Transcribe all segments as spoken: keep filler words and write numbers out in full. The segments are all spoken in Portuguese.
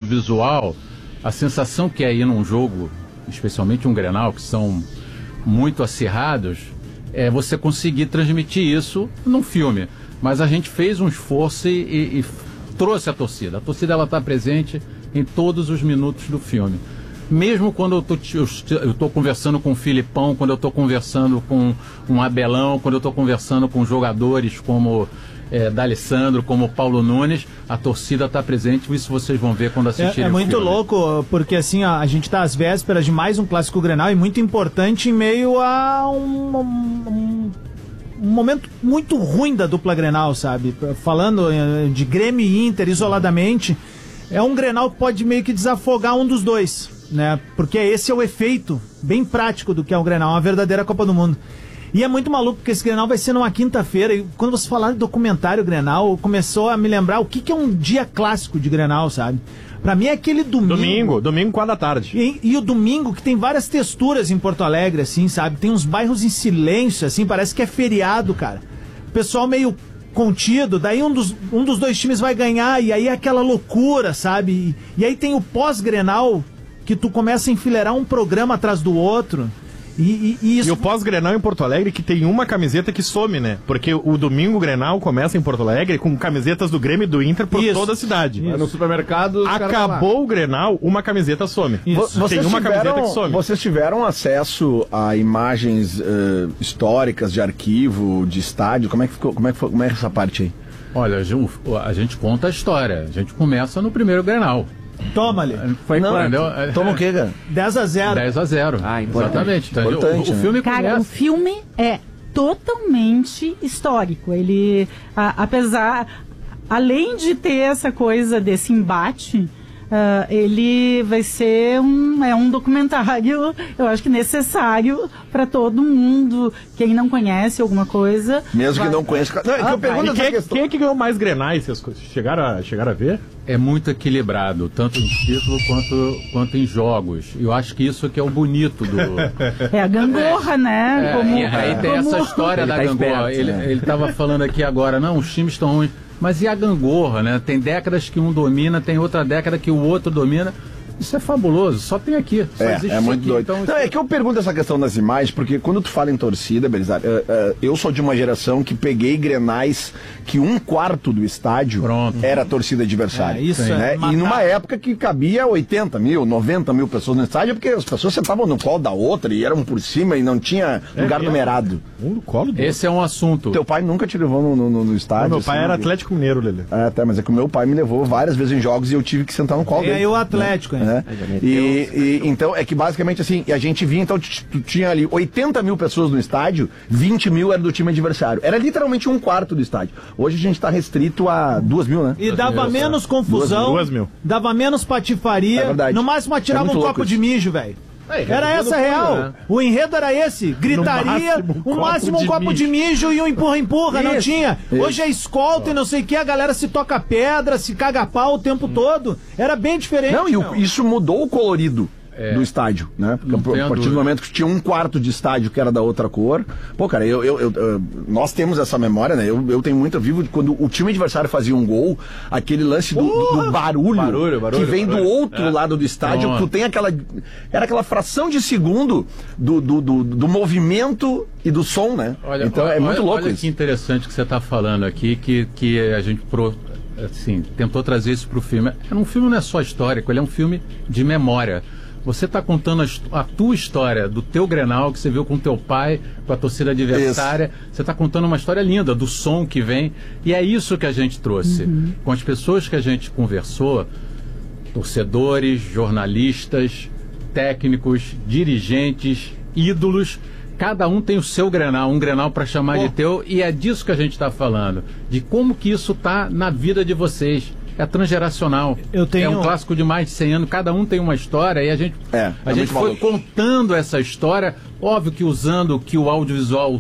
audiovisual, a sensação que é ir num jogo, especialmente um Grenal, que são muito acirrados, é você conseguir transmitir isso num filme. Mas a gente fez um esforço e, e, e trouxe a torcida. A torcida ela está presente em todos os minutos do filme. Mesmo quando eu tô, eu tô conversando com o Filipão, quando eu estou conversando com um Abelão, quando eu estou conversando com jogadores como é, D'Alessandro, como Paulo Nunes, a torcida está presente. Isso vocês vão ver quando assistirem. É, é muito o filme. louco, porque assim, ó, a gente está às vésperas de mais um Clássico Grenal e muito importante em meio a um, um, um momento muito ruim da dupla Grenal, sabe? Falando de Grêmio e Inter isoladamente, é um Grenal que pode meio que desafogar um dos dois. Né? Porque esse é o efeito bem prático do que é o Grenal, uma verdadeira Copa do Mundo. E é muito maluco porque esse Grenal vai ser numa quinta-feira. E quando você falar de documentário Grenal, começou a me lembrar o que, que é um dia clássico de Grenal, sabe? Pra mim é aquele domingo. Domingo, domingo, quatro da tarde. E, e o domingo que tem várias texturas em Porto Alegre, assim, sabe? Tem uns bairros em silêncio, assim, parece que é feriado, cara. O pessoal meio contido, daí um dos, um dos dois times vai ganhar, e aí é aquela loucura, sabe? E, e aí tem o pós-Grenal, que tu começa a enfileirar um programa atrás do outro. E, e, e, isso... e o pós-Grenal em Porto Alegre que tem uma camiseta que some, né? Porque o domingo Grenal começa em Porto Alegre com camisetas do Grêmio e do Inter por isso, toda a cidade. No supermercado... Acabou o Grenal, uma camiseta some. Isso. Tem uma tiveram, camiseta que some. Vocês tiveram acesso a imagens uh, históricas de arquivo, de estádio? Como é que ficou? Como é que foi, como é essa parte aí? Olha, a gente conta a história. A gente começa no primeiro Grenal. Toma ali. Foi não, quando? Toma o quê, cara? dez a zero. dez a zero. Ah, importante. Exatamente. Então, importante, o, o né? filme Cara, começa... o filme é totalmente histórico. Ele, a, apesar... Além de ter essa coisa desse embate... Uh, ele vai ser um, é um documentário, eu acho que necessário para todo mundo. Quem não conhece alguma coisa... Mesmo vai... que não conheça... Não, é que ah, eu pergunto quem, questão... quem é que ganhou mais Grenais? Vocês chegaram a, chegaram a ver? É muito equilibrado, tanto em título quanto, quanto em jogos. Eu acho que isso que é o bonito do... É a gangorra, né? É, como, e aí tem como... essa história ele da tá gangorra. esperto, ele né? ele estava falando aqui agora, não, os times estão ruins. Mas e a gangorra, né? Tem décadas que um domina, tem outra década que o outro domina. Isso é fabuloso, só tem aqui. Só É, existe é muito aqui, doido. então... Não, é que eu pergunto essa questão das imagens, porque quando tu fala em torcida, Belisário, uh, uh, eu sou de uma geração que peguei Grenais que um quarto do estádio Pronto. era a torcida adversária. É, isso né? é matar. E numa época que cabia oitenta mil, noventa mil pessoas no estádio, porque as pessoas sentavam no colo da outra e eram por cima e não tinha lugar é, numerado. Um no colo do Esse é um assunto. Teu pai nunca te levou no, no, no estádio? Meu pai assim, era que... Atlético Mineiro, Lelê. É, tá, mas é que o meu pai me levou várias vezes em jogos e eu tive que sentar no colo E dele. aí o Atlético, né? hein? É. E, e então é que basicamente assim, a gente via, então tu, tu tinha ali oitenta mil pessoas no estádio, vinte mil era do time adversário. Era literalmente um quarto do estádio. Hoje a gente tá restrito a duas mil, né? E dava mil, menos confusão, duas mil. dava menos patifaria, É verdade. no máximo atirava É um muito copo louco de isso. mijo, velho. É, Era essa a real. né? O enredo era esse. Gritaria, No máximo, um o máximo um copo copo de de mijo e um empurra-empurra. Não Isso, tinha. isso. Hoje é escolta e não sei o que, a galera se toca pedra, se caga pau o tempo todo. Era bem diferente. Não, e o- meu. isso mudou o colorido. É. Do estádio, né? Porque Não a tenho partir do dúvida. momento que tinha um quarto de estádio que era da outra cor. Pô, cara, eu, eu, eu- eu- nós temos essa memória, né? Eu, eu tenho muito vivo de quando o time adversário fazia um gol, aquele lance do, do- do barulho, Barulho, barulho, que vem barulho. do outro É. lado do estádio. Pronto. Tu tem aquela. Era aquela fração de segundo do, do, do, do movimento e do som, né? Olha, então é olha, muito louco olha isso. que interessante que você está falando aqui, que, que a gente pro, assim, tentou trazer isso para o filme. Um filme não é só histórico, ele é um filme de memória. Você está contando a, his- a tua história do teu Grenal, que você viu com teu pai, com a torcida adversária. Você está contando uma história linda, do som que vem. E é isso que a gente trouxe. Com as pessoas que a gente conversou, torcedores, jornalistas, técnicos, dirigentes, ídolos, cada um tem o seu Grenal, um Grenal para chamar de teu, e é disso que a gente está falando, de como que isso está na vida de vocês. É transgeracional. Eu tenho- É um clássico de mais de cem anos, cada um tem uma história, e a gente, É, a é gente muito foi maluco. contando essa história, óbvio que usando o que o audiovisual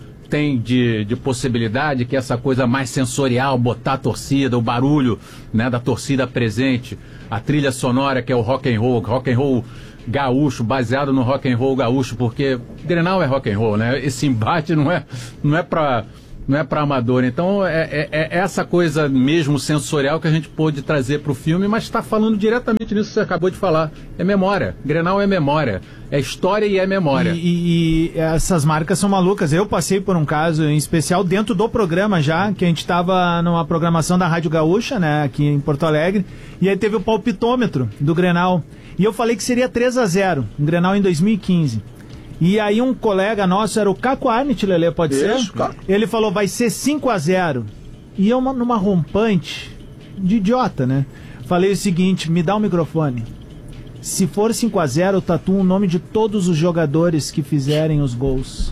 tem de, de possibilidade, que é essa coisa mais sensorial, botar a torcida, o barulho, né, da torcida presente, a trilha sonora que é o rock and roll, rock and roll gaúcho, baseado no rock and roll gaúcho, porque Grenal é rock and roll, né? Esse embate não é, não é para não é para amador. Então é, é, é essa coisa mesmo sensorial que a gente pôde trazer para o filme, mas está falando diretamente nisso que você acabou de falar. É memória. Grenal é memória. É história e é memória. E, e, e essas marcas são malucas. Eu passei por um caso em especial dentro do programa já, que a gente estava numa programação da Rádio Gaúcha, né, aqui em Porto Alegre, e aí teve o palpitômetro do Grenal. E eu falei que seria três a zero, um Grenal em dois mil e quinze. E aí um colega nosso, era o Caco Arnett, Lelê, pode Isso, ser? Caco. Ele falou, vai ser cinco a zero. E eu, numa rompante de idiota, né, falei o seguinte, me dá o microfone. Se for cinco a zero, eu tatuo o nome de todos os jogadores que fizerem os gols.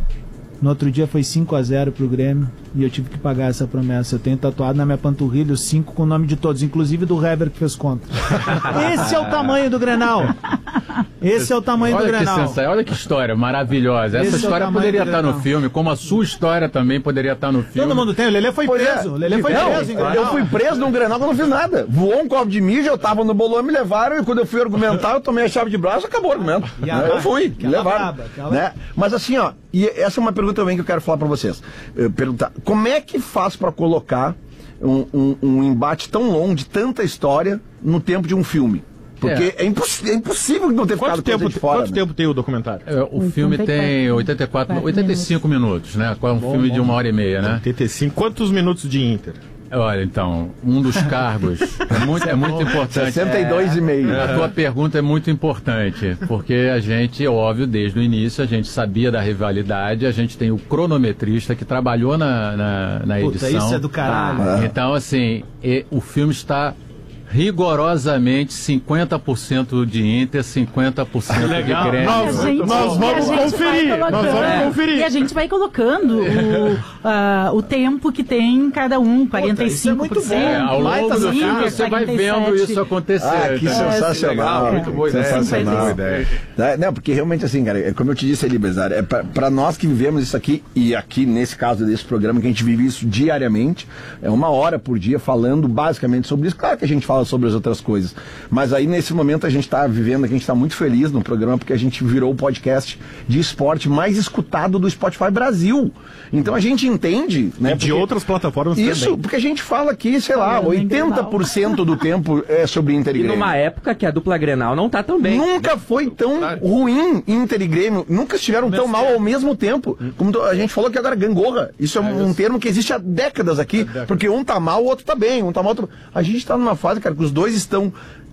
No outro dia foi cinco a zero pro Grêmio e eu tive que pagar essa promessa. Eu tenho tatuado na minha panturrilha os cinco com o nome de todos, inclusive do Hever que fez conta. Esse é o tamanho do Grenal. Esse é o tamanho olha do que Grenal. sensacional, olha que história maravilhosa. Esse Essa é o história tamanho poderia do estar no Grenal. filme, como a sua história também poderia estar no filme. Todo mundo tem, o Lelê foi Pois preso. é. O Lelê foi Não, preso em Grenal. eu fui preso num Grenal que eu não fiz nada. Voou um copo de mijo, eu tava no bolão, me levaram, e quando eu fui argumentar, eu tomei a chave de braço, acabou o argumento. E a- Né? Eu fui, me aquela levaram. braba, aquela- Né? Mas assim, ó, e essa é uma pergunta também que eu quero falar pra vocês. Eu perguntar, como é que faz pra colocar um, um, um embate tão longo, de tanta história, no tempo de um filme? Porque é, imposs- é impossível não ter Quanto, ficado tempo, coisa de fora. quanto né? tempo tem o documentário? É, o filme tem oitenta e quatro, oitenta e cinco minutos, né? É um filme de uma hora e meia, né? oitenta e cinco. Quantos minutos de Inter? Olha, então, um dos cargos é muito, é muito importante. sessenta e dois e meio. A tua pergunta é muito importante, porque a gente, óbvio, desde o início, a gente sabia da rivalidade, a gente tem o cronometrista que trabalhou na, na, na Puta, edição. isso é do caralho. Ah. Então, assim, e, o filme está rigorosamente cinquenta por cento de Inter, cinquenta por cento de Legal. Grêmio. Nós- E a gente- nós e vamos a gente conferir, vai nós vamos colocando- conferir. E a gente vai colocando o, ah, o tempo que tem cada um, quarenta e cinco por cento. isso é muito bom. É, ao longo Baita do filme sacada, você vai quarenta e vendo sete. isso acontecer. Ah, que tá? sensacional. Legal, muito boa ideia. Sensacional. Boa ideia. É, não, porque realmente assim, cara, é como eu te disse ali, Bezerra, é pra, pra nós que vivemos isso aqui, e aqui nesse caso desse programa, que a gente vive isso diariamente, é uma hora por dia falando basicamente sobre isso. Claro que a gente fala sobre as outras coisas, mas aí nesse momento a gente tá vivendo, a gente tá muito feliz no programa, porque a gente virou o podcast de esporte mais escutado do Spotify Brasil. Então a gente entende, né? E de porque- outras plataformas Isso, também. porque a gente fala aqui, sei lá, Falando em oitenta por cento do tempo é sobre Inter e E Grêmio. numa época que a dupla Grenal não tá tão bem. Nunca foi tão ruim Inter e Grêmio, nunca estiveram tão mal ao mesmo tempo. Como a gente falou que agora gangorra, isso é um, um termo que existe há décadas aqui, porque um tá mal, o outro tá bem, um tá mal, outro... A gente tá numa fase, cara, que os dois estão...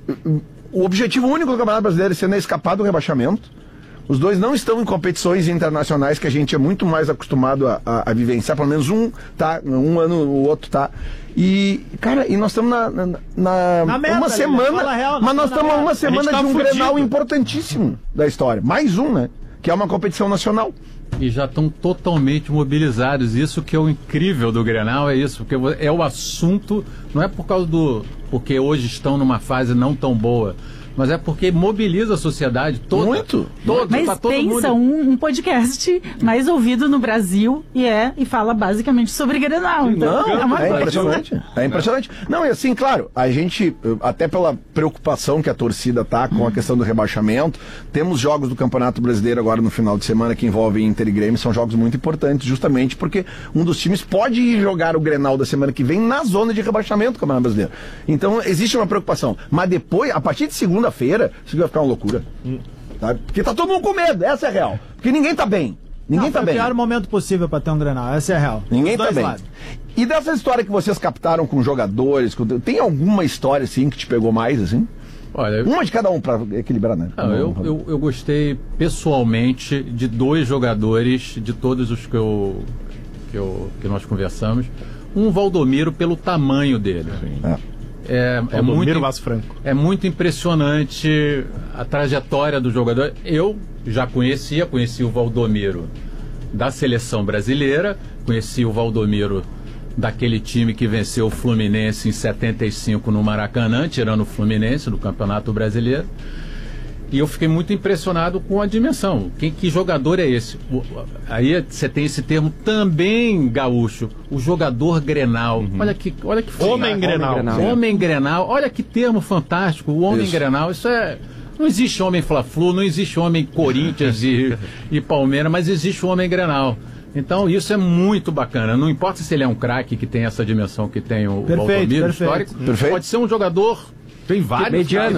O objetivo único do Campeonato Brasileiro é sendo escapar do rebaixamento. Os dois não estão em competições internacionais que a gente é muito mais acostumado a, a, a vivenciar, pelo menos um tá, um ano o outro tá. E, cara, e nós estamos na, na, na, Na merda, uma Lelê, semana, fala a real, mas nós nós estamos estamos na a uma merda. semana A gente tá de um fudido. Grenal importantíssimo da história. Mais um, né? Que é uma competição nacional. E já estão totalmente mobilizados. Isso que é o incrível do Grenal, é isso, porque é o assunto, não é por causa do... porque hoje estão numa fase não tão boa, mas é porque mobiliza a sociedade toda. Muito. Toda, Mas tá todo pensa, mundo... um, um podcast mais ouvido no Brasil e é e fala basicamente sobre Grenal. Então, Não, é uma é coisa. impressionante. É impressionante. Não, e assim, claro, a gente, até pela preocupação que a torcida tá com a questão do rebaixamento, temos jogos do Campeonato Brasileiro agora no final de semana que envolvem Inter e Grêmio, são jogos muito importantes, justamente porque um dos times pode ir jogar o Grenal da semana que vem na zona de rebaixamento do Campeonato Brasileiro. Então, existe uma preocupação. Mas depois, a partir de segunda-feira, isso vai ficar uma loucura. Sabe? Porque tá todo mundo com medo, essa é a real. Porque ninguém tá bem. Ninguém Não, tá foi bem. o pior momento possível pra ter um Grenal, essa é a real. Ninguém Os tá dois bem. lados. E dessa história que vocês captaram com jogadores, com... tem alguma história assim que te pegou mais, assim? Olha, Uma de cada um pra equilibrar, né? não, eu, eu, eu gostei pessoalmente de dois jogadores, de todos os que, eu, que, eu, que nós conversamos. Um Valdomiro pelo tamanho dele. É. É, é, Valdomiro muito, Vaz Franco. é muito impressionante a trajetória do jogador. Eu já conhecia, conheci o Valdomiro da seleção brasileira, conheci o Valdomiro daquele time que venceu o Fluminense em setenta e cinco no Maracanã, tirando o Fluminense do Campeonato Brasileiro. E eu fiquei muito impressionado com a dimensão. Quem, que jogador é esse? O, aí você tem esse termo também gaúcho, o jogador Grenal. Uhum. Olha que, olha que Homem fantástico. Grenal. Grenal. Homem Grenal. Olha que termo fantástico, o homem Isso. Grenal. Isso é... Não existe homem Fla-Flu, não existe homem Corinthians e, e Palmeiras, mas existe o homem Grenal. Então isso é muito bacana. Não importa se ele é um craque que tem essa dimensão que tem o Perfeito, Valdomiro perfeito. histórico. Perfeito. Pode ser um jogador Tem vários. Mediano.